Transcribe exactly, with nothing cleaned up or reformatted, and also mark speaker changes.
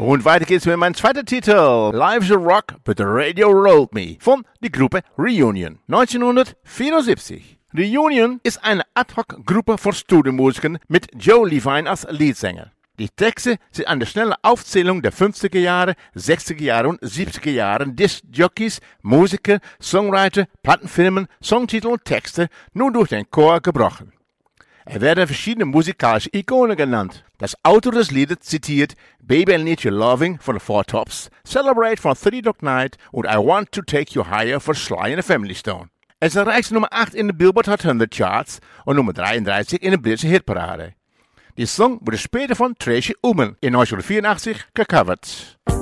Speaker 1: Und weiter geht's mit meinem zweiten Titel, Life's a Rock, but the Radio Rolled Me, von der Gruppe Reunion, neunzehnhundertvierundsiebzig. Reunion ist eine Ad-Hoc-Gruppe von Studiomusikern mit Joe Levine als Leadsänger. Die Texte sind eine schnelle Aufzählung der fünfziger Jahre, sechziger Jahre und siebziger Jahre Disc-Jockeys, Musiker, Songwriter, Plattenfirmen, Songtitel und Texte nur durch den Chor gebrochen. Er werden verschiedene musikalische Ikonen genannt. Das Autor des Liedes zitiert Baby I Need Your Loving von den Four Tops, Celebrate von Three Dog Night und I Want to Take You Higher von Sly and the Family Stone. Es erreichte Nummer acht in den Billboard Hot hundert Charts und Nummer dreiunddreißig in der britischen Hitparade. Die Song wurde später von Tracy Ullman in neunzehnhundertvierundachtzig gecovert.